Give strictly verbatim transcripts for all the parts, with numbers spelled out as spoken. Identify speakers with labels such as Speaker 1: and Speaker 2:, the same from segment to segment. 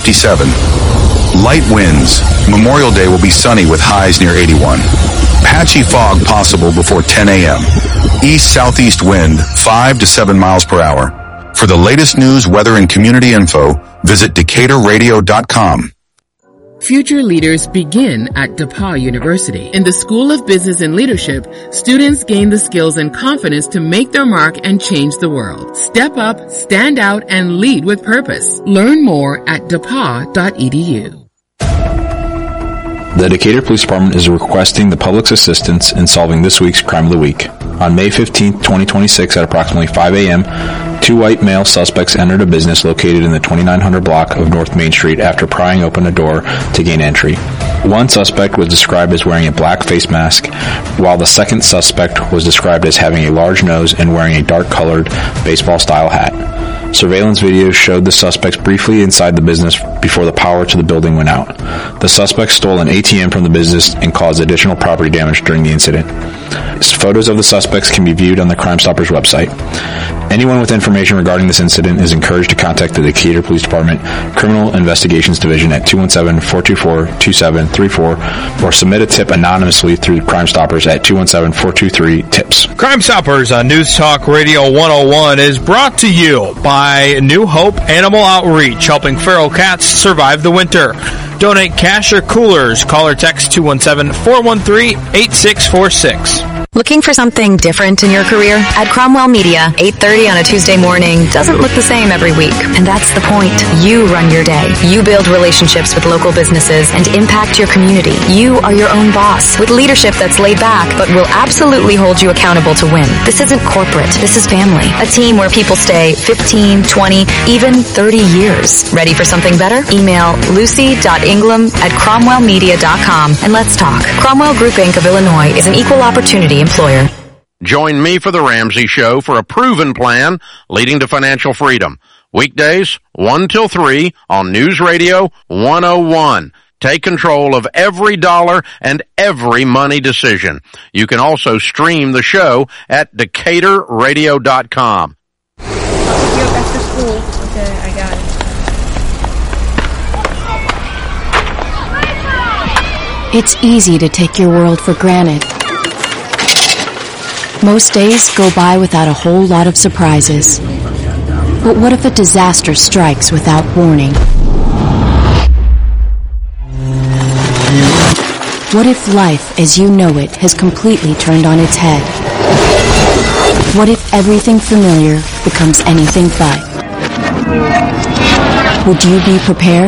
Speaker 1: fifty-seven. Light winds. Memorial Day will be sunny with highs near eighty-one. Patchy fog possible before ten a.m. East-southeast wind, five to seven miles per hour. For the latest news, weather, and community info, visit Decatur Radio dot com.
Speaker 2: Future leaders begin at DePauw University. In the School of Business and Leadership, students gain the skills and confidence to make their mark and change the world. Step up, stand out, and lead with purpose. Learn more at depaw dot e d u.
Speaker 3: The Decatur Police Department is requesting the public's assistance in solving this week's Crime of the Week. On May fifteenth, twenty twenty-six, at approximately five a.m., two white male suspects entered a business located in the twenty-nine hundred block of North Main Street after prying open a door to gain entry. One suspect was described as wearing a black face mask, while the second suspect was described as having a large nose and wearing a dark-colored baseball-style hat. Surveillance video showed the suspects briefly inside the business before the power to the building went out. The suspects stole an A T M from the business and caused additional property damage during the incident. Photos of the suspects can be viewed on the Crime Stoppers website. Anyone with information regarding this incident is encouraged to contact the Decatur Police Department Criminal Investigations Division at two one seven, four two four, two seven three four or submit a tip anonymously through Crime Stoppers at two one seven, four two three, tips.
Speaker 4: Crime Stoppers on News Talk Radio one oh one is brought to you by New Hope Animal Outreach, helping feral cats survive the winter. Donate cash or coolers. Call or text two one seven, four one three, eight six four six.
Speaker 5: Looking for something different in your career? At Cromwell Media, eight thirty on a Tuesday morning doesn't look the same every week. And that's the point. You run your day. You build relationships with local businesses and impact your community. You are your own boss with leadership that's laid back but will absolutely hold you accountable to win. This isn't corporate. This is family. A team where people stay fifteen, twenty, even thirty years. Ready for something better? Email lucy dot ingram at cromwell media dot com and let's talk. Cromwell Group Incorporated of Illinois is an equal opportunity employer.
Speaker 6: Join me for the Ramsey Show for a proven plan leading to financial freedom. Weekdays, one till three on News Radio one oh one. Take control of every dollar and every money decision. You can also stream the show at Decatur Radio dot com.
Speaker 7: I'll pick you up after school. Okay, I got it.
Speaker 8: It's easy to take your world for granted. Most days go by without a whole lot of surprises. But what if a disaster strikes without warning? What if life as you know it has completely turned on its head? What if everything familiar becomes anything but? Would you be prepared?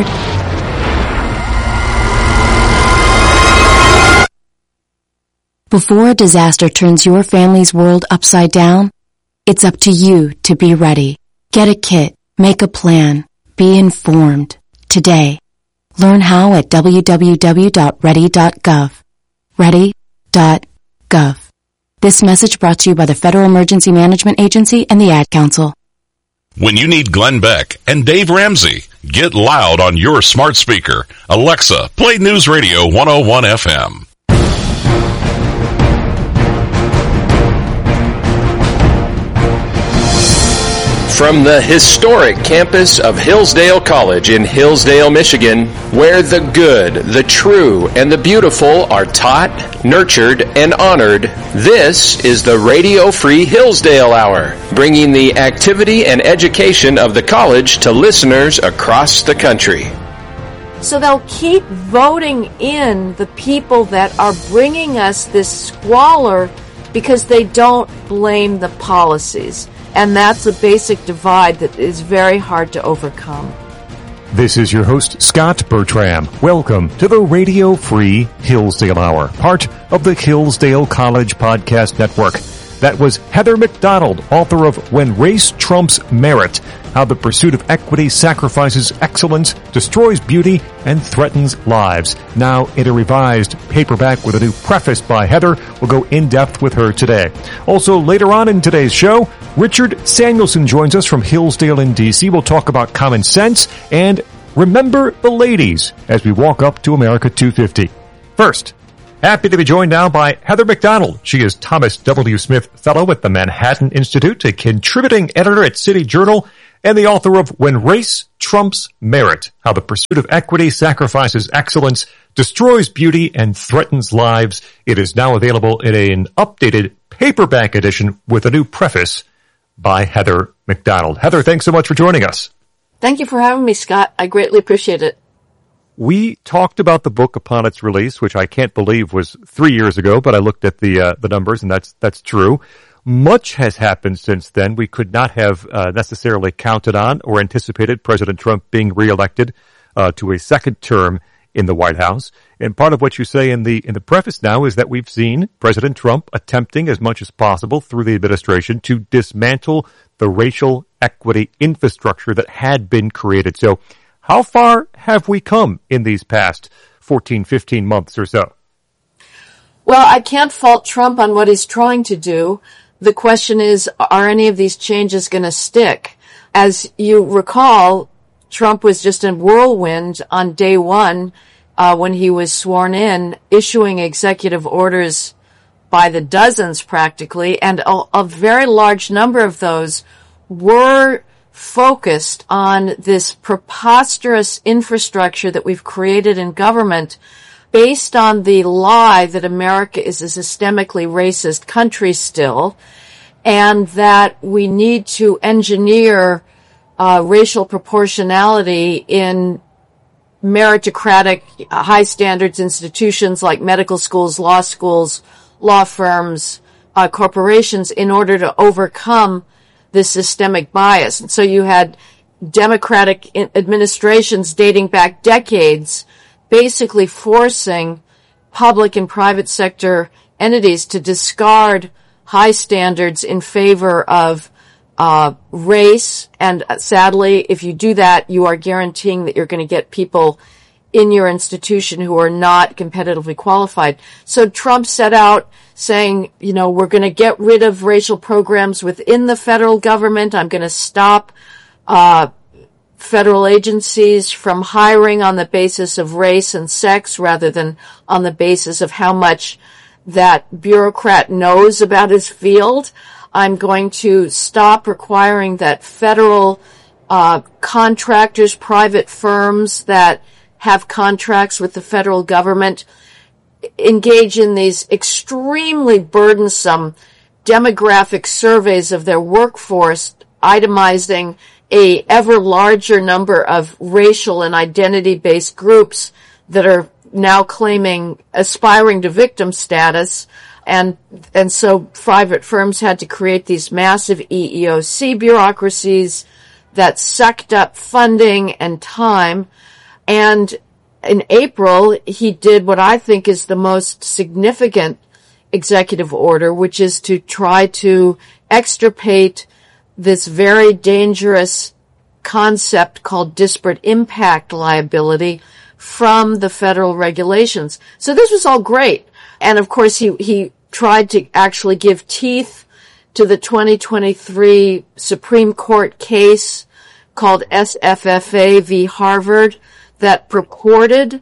Speaker 8: Before a disaster turns your family's world upside down, it's up to you to be ready. Get a kit, make a plan, be informed. Today, learn how at w w w dot ready dot gov. ready dot gov. This message brought to you by the Federal Emergency Management Agency and the Ad Council.
Speaker 9: When you need Glenn Beck and Dave Ramsey, get loud on your smart speaker. Alexa, play News Radio one oh one F M.
Speaker 10: From the historic campus of Hillsdale College in Hillsdale, Michigan, where the good, the true, and the beautiful are taught, nurtured, and honored, this is the Radio Free Hillsdale Hour, bringing the activity and education of the college to listeners across the country.
Speaker 11: So they'll keep voting in the people that are bringing us this squalor because they don't blame the policies. And that's a basic divide that is very hard to overcome.
Speaker 12: This is your host, Scott Bertram. Welcome to the Radio Free Hillsdale Hour, part of the Hillsdale College Podcast Network. That was Heather McDonald, author of When Race Trumps Merit, How the Pursuit of Equity Sacrifices Excellence, Destroys Beauty, and Threatens Lives. Now in a revised paperback with a new preface by Heather. We'll go in-depth with her today. Also, later on in today's show, Richard Samuelson joins us from Hillsdale in D C We'll talk about common sense and remember the ladies as we walk up to America two fifty. First, happy to be joined now by Heather McDonald. She is Thomas W. Smith Fellow at the Manhattan Institute, a contributing editor at City Journal, and the author of When Race Trump's Merit, How the Pursuit of Equity Sacrifices Excellence, Destroys Beauty, and Threatens Lives. It is now available in an updated paperback edition with a new preface by Heather McDonald. Heather, thanks so much for joining us.
Speaker 11: Thank you for having me, Scott. I greatly appreciate it.
Speaker 12: We talked about the book upon its release, which I can't believe was three years ago, but I looked at the uh, the numbers, and that's that's true. Much has happened since then. We could not have uh, necessarily counted on or anticipated President Trump being reelected uh, to a second term in the White House. And part of what you say in the in the preface now is that we've seen President Trump attempting as much as possible through the administration to dismantle the racial equity infrastructure that had been created. So how far have we come in these past fourteen, fifteen months or so?
Speaker 11: Well, I can't fault Trump on what he's trying to do. The question is, are any of these changes going to stick? As you recall, Trump was just a whirlwind on day one uh, when he was sworn in, issuing executive orders by the dozens practically, and a, a very large number of those were focused on this preposterous infrastructure that we've created in government based on the lie that America is a systemically racist country still, and that we need to engineer uh, racial proportionality in meritocratic, uh, high standards institutions like medical schools, law schools, law firms, uh, corporations in order to overcome this systemic bias. And so you had Democratic administrations dating back decades basically forcing public and private sector entities to discard high standards in favor of uh race. And sadly, if you do that, you are guaranteeing that you're going to get people in your institution who are not competitively qualified. So Trump set out saying, you know, we're going to get rid of racial programs within the federal government. I'm going to stop uh federal agencies from hiring on the basis of race and sex rather than on the basis of how much that bureaucrat knows about his field. I'm going to stop requiring that federal uh contractors, private firms that have contracts with the federal government engage in these extremely burdensome demographic surveys of their workforce, itemizing a ever larger number of racial and identity-based groups that are now claiming, aspiring to victim status. And, and so private firms had to create these massive E E O C bureaucracies that sucked up funding and time. And in April, he did what I think is the most significant executive order, which is to try to extirpate this very dangerous concept called disparate impact liability from the federal regulations. So this was all great. And of course, he, he tried to actually give teeth to the twenty twenty-three Supreme Court case called S F F A v. Harvard that purported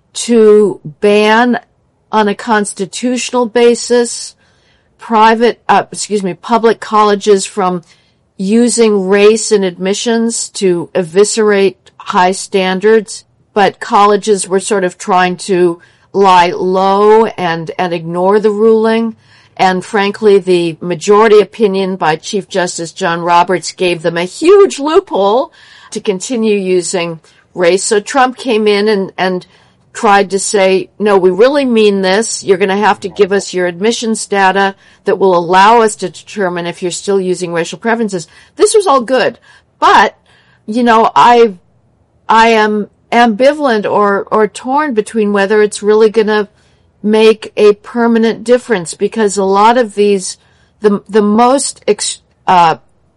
Speaker 11: to ban on a constitutional basis private, uh, excuse me, public colleges from using race in admissions to eviscerate high standards, but colleges were sort of trying to lie low and, and ignore the ruling. And frankly, the majority opinion by Chief Justice John Roberts gave them a huge loophole to continue using race. So Trump came in and, and tried to say, no, we really mean this. You're going to have to give us your admissions data that will allow us to determine if you're still using racial preferences. This was all good. But, you know, I, I am ambivalent or, or torn between whether it's really going to make a permanent difference, because a lot of these, the, the most ex, uh,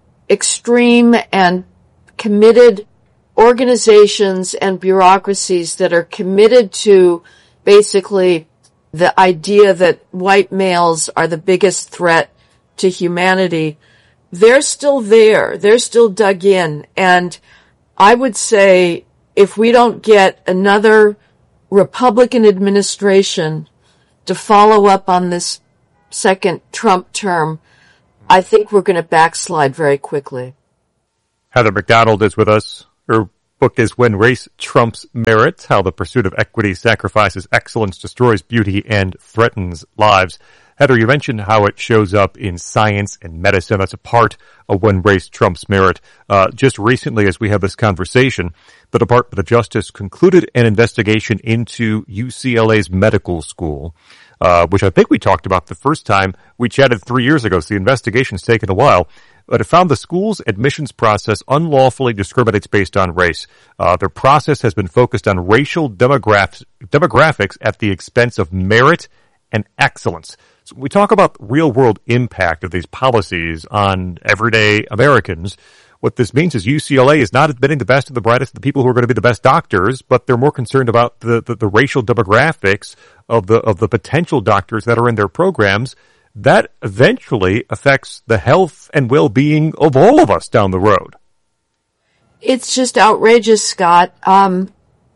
Speaker 11: extreme and committed organizations and bureaucracies that are committed to basically the idea that white males are the biggest threat to humanity, they're still there. They're still dug in. And I would say if we don't get another Republican administration to follow up on this second Trump term, I think we're going to backslide very quickly.
Speaker 12: Heather McDonald is with us. Or book is When Race Trumps Merit, How the Pursuit of Equity Sacrifices Excellence, Destroys Beauty, and Threatens Lives. Heather, you mentioned how it shows up in science and medicine. That's a part of When Race Trumps Merit. Uh, just recently, as we have this conversation, the Department of Justice concluded an investigation into U C L A's medical school, uh, which I think we talked about the first time we chatted three years ago, so the investigation's taken a while. But it found the school's admissions process unlawfully discriminates based on race. Uh, their process has been focused on racial demograph- demographics at the expense of merit and excellence. So we talk about real-world impact of these policies on everyday Americans. What this means is U C L A is not admitting the best of the brightest, the people who are going to be the best doctors, but they're more concerned about the, the, the racial demographics of the of the potential doctors that are in their programs. That eventually affects the health and well-being of all of us down the road.
Speaker 11: It's just outrageous, Scott. Um,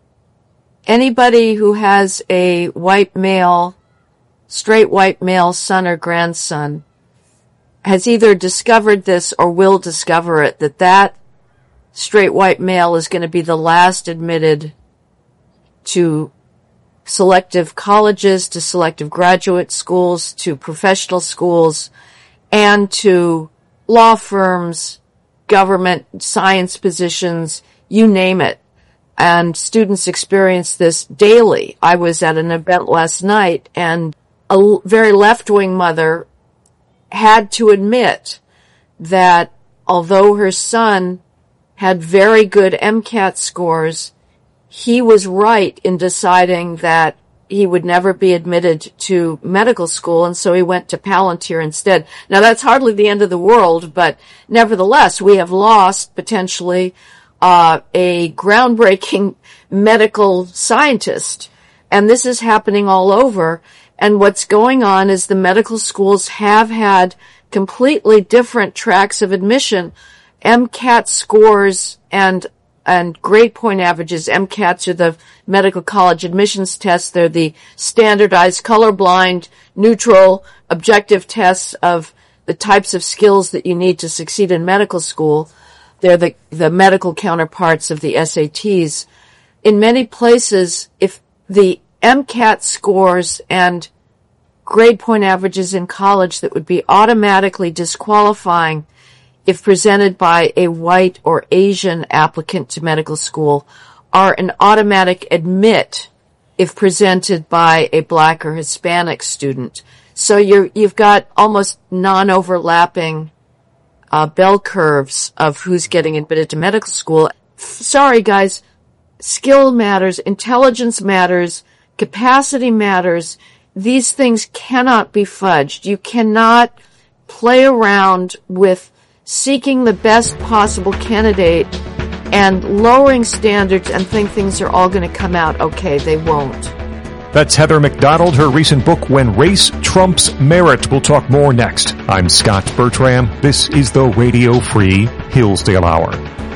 Speaker 11: anybody who has a white male, straight white male son or grandson has either discovered this or will discover it, that that straight white male is going to be the last admitted to selective colleges, to selective graduate schools, to professional schools, and to law firms, government, science positions, you name it. And students experience this daily. I was at an event last night, and a very left-wing mother had to admit that although her son had very good MCAT scores, he was right in deciding that he would never be admitted to medical school, and so he went to Palantir instead. Now, that's hardly the end of the world, but nevertheless, we have lost, potentially, uh, a groundbreaking medical scientist. And this is happening all over. And what's going on is the medical schools have had completely different tracks of admission. MCAT scores and and grade point averages. MCATs are the medical college admissions tests. They're the standardized, colorblind, neutral, objective tests of the types of skills that you need to succeed in medical school. They're the, the medical counterparts of the S A Ts. In many places, if the MCAT scores and grade point averages in college that would be automatically disqualifying if presented by a white or Asian applicant to medical school are an automatic admit if presented by a black or Hispanic student. So you're, you've got almost non-overlapping uh, bell curves of who's getting admitted to medical school. Sorry, guys. Skill matters. Intelligence matters. Capacity matters. These things cannot be fudged. You cannot play around with seeking the best possible candidate and lowering standards and think things are all going to come out okay. They won't.
Speaker 12: That's Heather McDonald, her recent book, When Race Trumps Merit. We'll talk more next. I'm Scott Bertram. This is the Radio Free Hillsdale Hour.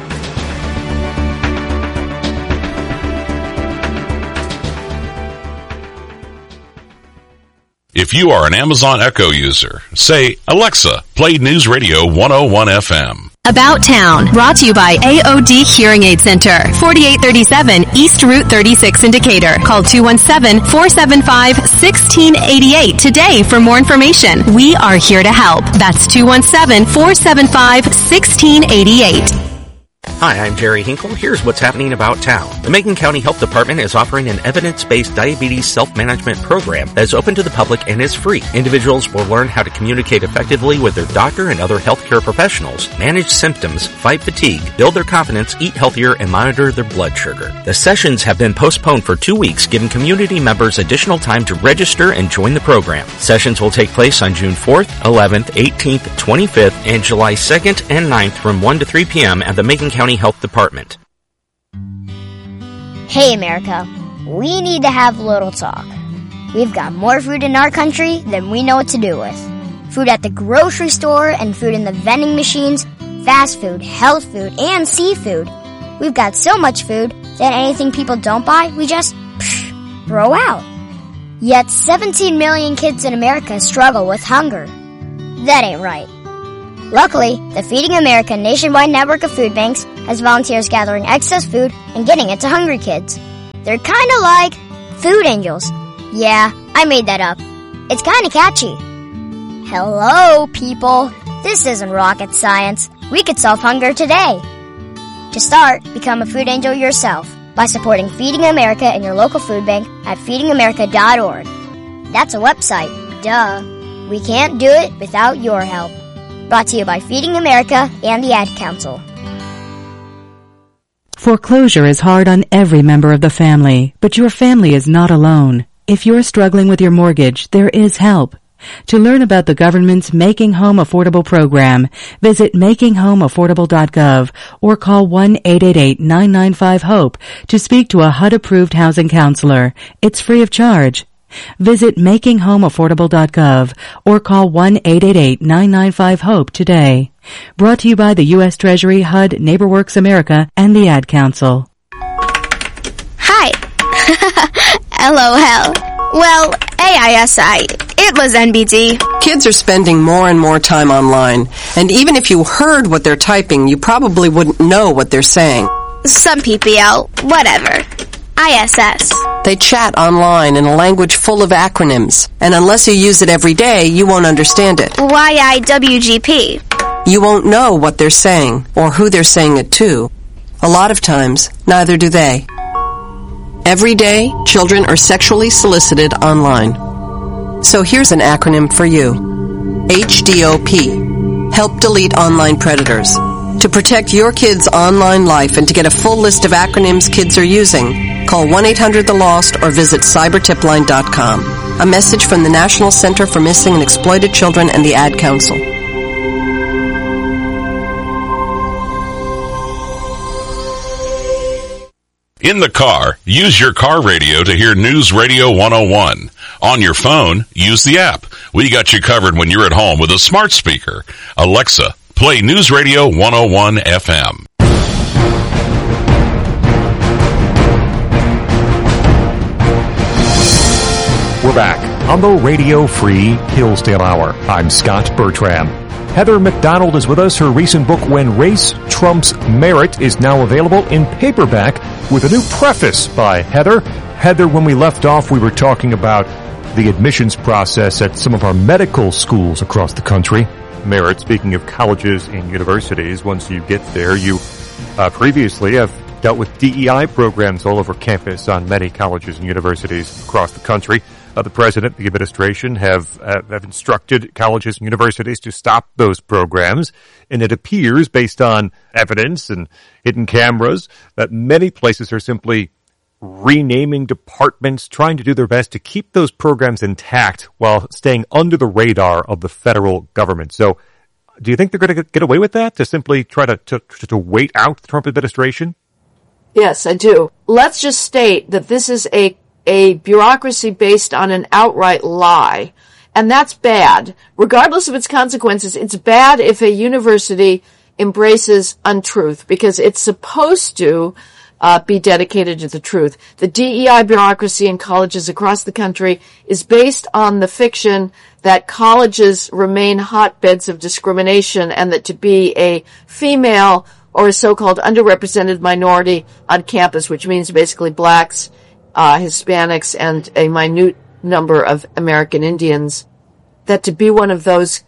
Speaker 9: If you are an Amazon Echo user, say, Alexa, play News Radio one oh one F M.
Speaker 13: About Town, brought to you by A O D Hearing Aid Center, forty-eight thirty-seven East Route thirty-six in Decatur. Call two one seven, four seven five, one six eight eight today for more information. We are here to help. That's two one seven, four seven five, one six eight eight.
Speaker 14: Hi, I'm Jerry Hinkle. Here's what's happening about town. The Macon County Health Department is offering an evidence-based diabetes self-management program that is open to the public and is free. Individuals will learn how to communicate effectively with their doctor and other healthcare professionals, manage symptoms, fight fatigue, build their confidence, eat healthier, and monitor their blood sugar. The sessions have been postponed for two weeks, giving community members additional time to register and join the program. Sessions will take place on June fourth, eleventh, eighteenth, twenty-fifth, and July second and ninth from one to three p.m. at the Macon County Health Department.
Speaker 15: Hey America, we need to have a little talk. We've got more food in our country than we know what to do with. Food at the grocery store and food in the vending machines, fast food, health food, and seafood. We've got so much food that anything people don't buy, we just psh, throw out. Yet seventeen million kids in America struggle with hunger. That ain't right. Luckily, the Feeding America nationwide network of food banks has volunteers gathering excess food and getting it to hungry kids. They're kinda like food angels. Yeah, I made that up. It's kinda catchy. Hello, people. This isn't rocket science. We could solve hunger today. To start, become a food angel yourself by supporting Feeding America in your local food bank at feeding america dot org. That's a website. Duh. We can't do it without your help. Brought to you by Feeding America and the Ad Council.
Speaker 16: Foreclosure is hard on every member of the family, but your family is not alone. If you're struggling with your mortgage, there is help. To learn about the government's Making Home Affordable program, visit making home affordable dot gov or call one eight eight eight nine nine five HOPE to speak to a H U D-approved housing counselor. It's free of charge. Visit making home affordable dot gov or call one eight eight eight nine nine five HOPE today. Brought to you by the U S Treasury, H U D, NeighborWorks America, and the Ad Council.
Speaker 17: Hi. LOL. Well, A I S I. It was N B D.
Speaker 18: Kids are spending more and more time online, and even if you heard what they're typing, you probably wouldn't know what they're saying.
Speaker 17: Some P P L. Whatever. I S S.
Speaker 18: They chat online in a language full of acronyms, and unless you use it every day, you won't understand it.
Speaker 17: Y I W G P.
Speaker 18: You won't know what they're saying, or who they're saying it to. A lot of times, neither do they. Every day, children are sexually solicited online. So here's an acronym for you. H D O P. Help delete online predators. To protect your kids' online life and to get a full list of acronyms kids are using, call one eight hundred the lost or visit cyber tip line dot com. A message from the National Center for Missing and Exploited Children and the Ad Council.
Speaker 9: In the car, use your car radio to hear News Radio one oh one. On your phone, use the app. We got you covered when you're at home with a smart speaker. Alexa, play News Radio one oh one F M.
Speaker 12: We're back on the Radio Free Hillsdale Hour. I'm Scott Bertram. Heather McDonald is with us. Her recent book, When Race Trumps Merit, is now available in paperback with a new preface by Heather. Heather, when we left off, we were talking about the admissions process at some of our medical schools across the country. Merit, speaking of colleges and universities, once you get there, you uh, previously have dealt with D E I programs all over campus on many colleges and universities across the country. Uh, the president, the administration have uh, have instructed colleges and universities to stop those programs, and it appears, based on evidence and hidden cameras, that many places are simply renaming departments, trying to do their best to keep those programs intact while staying under the radar of the federal government. So, do you think they're going to get away with that, to simply try to, to, to wait out the Trump administration?
Speaker 11: Yes, I do. Let's just state that this is a a bureaucracy based on an outright lie. And that's bad. Regardless of its consequences, it's bad if a university embraces untruth, because it's supposed to uh, be dedicated to the truth. The D E I bureaucracy in colleges across the country is based on the fiction that colleges remain hotbeds of discrimination, and that to be a female or a so-called underrepresented minority on campus, which means basically blacks, Uh, Hispanics, and a minute number of American Indians, that to be one of those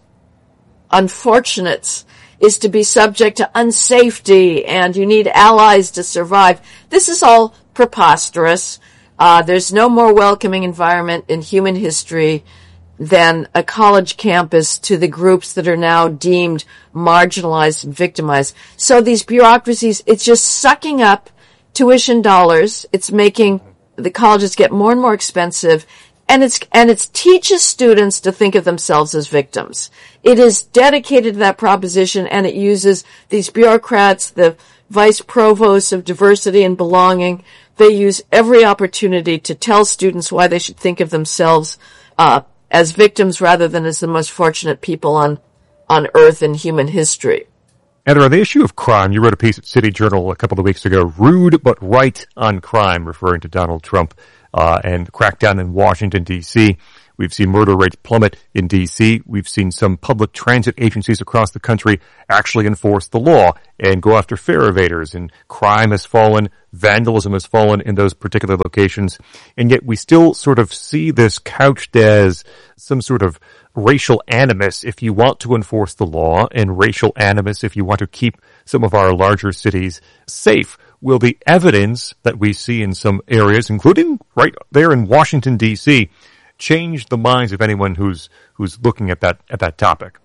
Speaker 11: unfortunates is to be subject to unsafety, and you need allies to survive. This is all preposterous. Uh, there's no more welcoming environment in human history than a college campus to the groups that are now deemed marginalized and victimized. So these bureaucracies, it's just sucking up tuition dollars. It's making the colleges get more and more expensive, and it's, and it teaches students to think of themselves as victims. It is dedicated to that proposition, and it uses these bureaucrats, the vice provosts of diversity and belonging. They use every opportunity to tell students why they should think of themselves, uh, as victims rather than as the most fortunate people on, on earth in human history.
Speaker 12: Heather, on the issue of crime, you wrote a piece at City Journal a couple of weeks ago, Rude but Right on Crime, referring to Donald Trump uh, and the crackdown in Washington, D C We've seen murder rates plummet in D C. We've seen some public transit agencies across the country actually enforce the law and go after fare evaders, and crime has fallen, vandalism has fallen in those particular locations. And yet we still sort of see this couched as some sort of racial animus if you want to enforce the law, and racial animus if you want to keep some of our larger cities safe. Will the evidence that we see in some areas, including right there in Washington, D C, change the minds of anyone who's who's looking at that at that topic?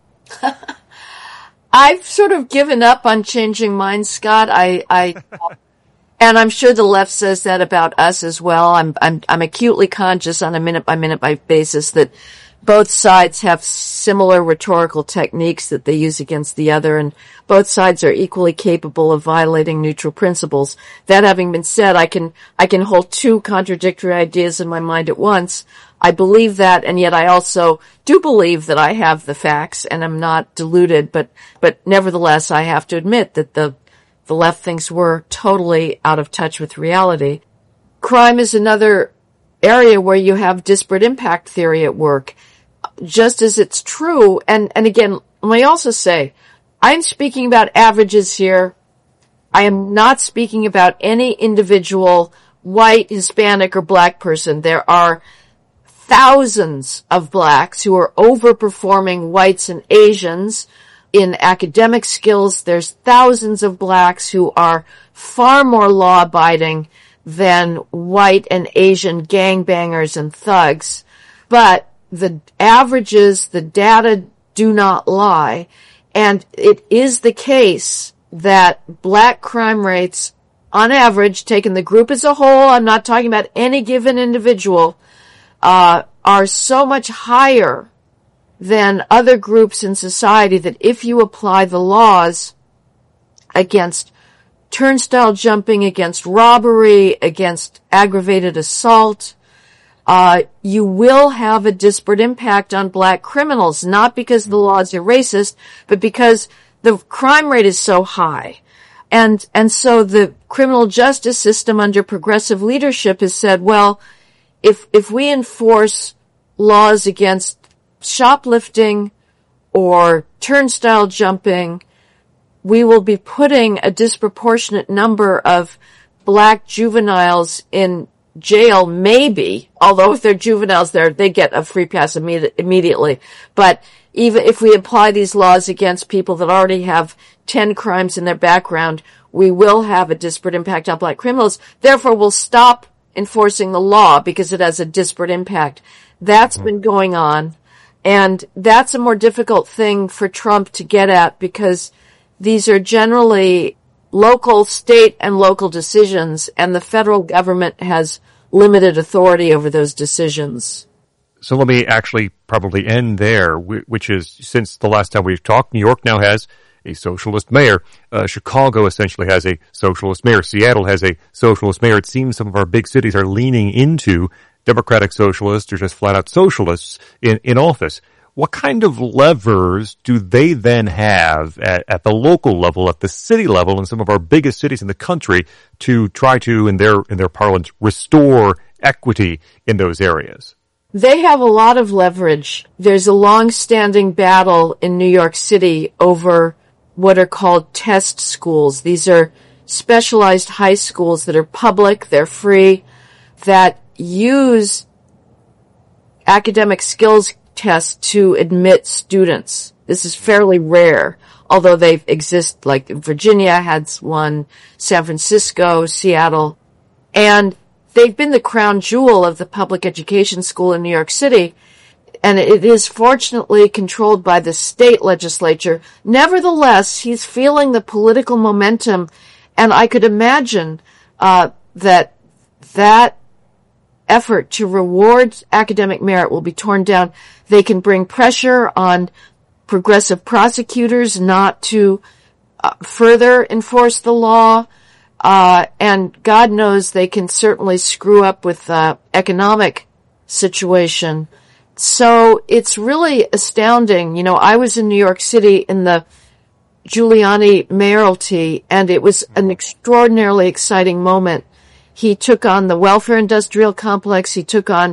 Speaker 11: I've sort of given up on changing minds, Scott. I, I, and I'm sure the left says that about us as well. I'm, I'm, I'm acutely conscious on a minute by minute by basis that both sides have similar rhetorical techniques that they use against the other, and both sides are equally capable of violating neutral principles. That having been said, I can, I can hold two contradictory ideas in my mind at once. I believe that, and yet I also do believe that I have the facts and I'm not deluded, but, but nevertheless I have to admit that the, the left thinks we're totally out of touch with reality. Crime is another area where you have disparate impact theory at work. Just as it's true, and, and again, let me also say, I'm speaking about averages here. I am not speaking about any individual white, Hispanic, or black person. There are thousands of blacks who are overperforming whites and Asians in academic skills. There's thousands of blacks who are far more law-abiding than white and Asian gangbangers and thugs. But the averages, the data do not lie. And it is the case that black crime rates, on average, taking the group as a whole, I'm not talking about any given individual, uh, are so much higher than other groups in society that if you apply the laws against turnstile jumping, against robbery, against aggravated assault, uh, you will have a disparate impact on black criminals, not because the laws are racist, but because the crime rate is so high. And, and so the criminal justice system under progressive leadership has said, well, if, if we enforce laws against shoplifting or turnstile jumping, we will be putting a disproportionate number of black juveniles in jail, maybe, although if they're juveniles, they're, they get a free pass imme- immediately. But even if we apply these laws against people that already have ten crimes in their background, we will have a disparate impact on black criminals. Therefore, we'll stop enforcing the law because it has a disparate impact. That's been going on, and that's a more difficult thing for Trump to get at because these are generally local, state, and local decisions, and the federal government has limited authority over those decisions.
Speaker 12: So let me actually probably end there, which is, since the last time we've talked, New York now has a socialist mayor. Uh, Chicago essentially has a socialist mayor. Seattle has a socialist mayor. It seems some of our big cities are leaning into democratic socialists or just flat-out socialists in, in office. What kind of levers do they then have at, at the local level, at the city level, in some of our biggest cities in the country to try to, in their in their parlance, restore equity in those areas?
Speaker 11: They have a lot of leverage. There's a long-standing battle in New York City over what are called test schools. These are specialized high schools that are public, they're free, that use academic skills tests to admit students. This is fairly rare, although they exist, like Virginia had one, San Francisco, Seattle, and they've been the crown jewel of the public education school in New York City, and it is fortunately controlled by the state legislature. Nevertheless, he's feeling the political momentum, and I could imagine uh that that effort to reward academic merit will be torn down. They can bring pressure on progressive prosecutors not to uh, further enforce the law. Uh, and God knows they can certainly screw up with the uh, economic situation. So it's really astounding. You know, I was in New York City in the Giuliani mayoralty, and it was an extraordinarily exciting moment. He took on the welfare industrial complex. He took on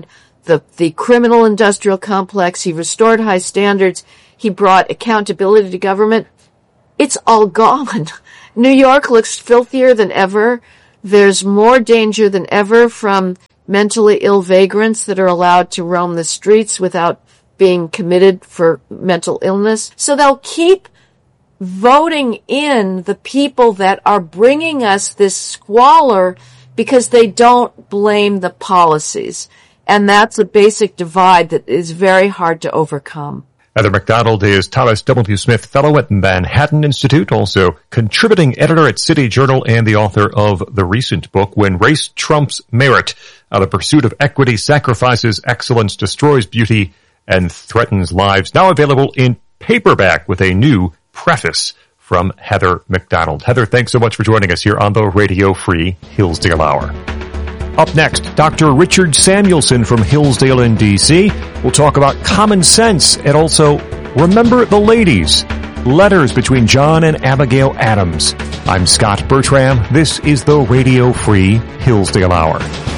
Speaker 11: the, the criminal industrial complex. He restored high standards. He brought accountability to government. It's all gone. New York looks filthier than ever. There's more danger than ever from mentally ill vagrants that are allowed to roam the streets without being committed for mental illness. So they'll keep voting in the people that are bringing us this squalor because they don't blame the policies. And that's a basic divide that is very hard to overcome.
Speaker 12: Heather Mac Donald is Thomas W. Smith Fellow at Manhattan Institute, also contributing editor at City Journal and the author of the recent book, When Race Trumps Merit, How the Pursuit of Equity Sacrifices Excellence, Destroys Beauty, and Threatens Lives. Now available in paperback with a new preface from Heather Mac Donald. Heather, thanks so much for joining us here on the Radio Free Hillsdale Hour. Up next, Doctor Richard Samuelson from Hillsdale in D C will talk about common sense and also Remember the Ladies, letters between John and Abigail Adams. I'm Scott Bertram. This is the Radio Free Hillsdale Hour.